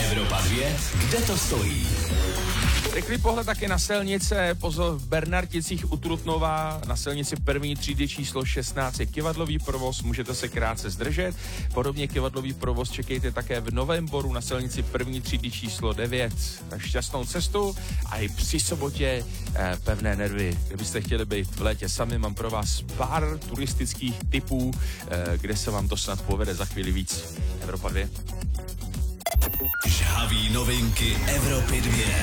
Evropa 2, kde to stojí? Rychlý pohled taky na silnice, pozor, v Bernarticích u Trutnova na silnici první třídy číslo 16 je kyvadlový provoz, můžete se krátce zdržet. Podobně kyvadlový provoz čekejte také v Novém Boru na silnici první třídy číslo 9. Tak šťastnou cestu a i při sobotě pevné nervy. Kdybyste chtěli být v létě sami, mám pro vás pár turistických tipů, kde se vám to snad povede za chvíli víc. Evropa 2. Žhavý novinky Evropy 2.